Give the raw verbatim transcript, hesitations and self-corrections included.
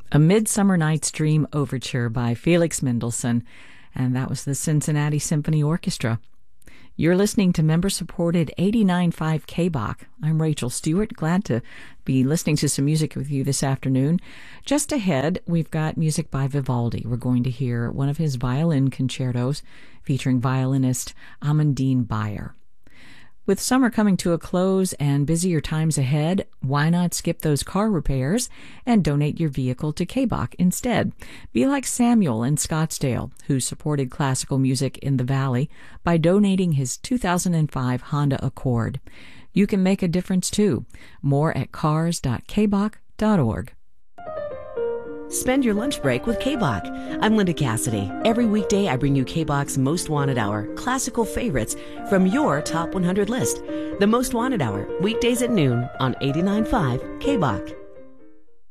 A Midsummer Night's Dream Overture by Felix Mendelssohn, and that was the Cincinnati Symphony Orchestra. You're listening to member-supported eighty-nine point five K B O C. I'm Rachel Stewart, glad to be listening to some music with you this afternoon. Just ahead, we've got music by Vivaldi. We're going to hear one of his violin concertos featuring violinist Amandine Bayer. With summer coming to a close and busier times ahead, why not skip those car repairs and donate your vehicle to K B O C instead? Be like Samuel in Scottsdale, who supported classical music in the Valley by donating his two thousand five Honda Accord. You can make a difference too. More at cars dot k b o c dot org. Spend your lunch break with K B O C. I'm Linda Cassidy. Every weekday I bring you K B O C's Most Wanted Hour, classical favorites from your top one hundred list. The Most Wanted Hour, weekdays at noon on eighty-nine point five K B O C.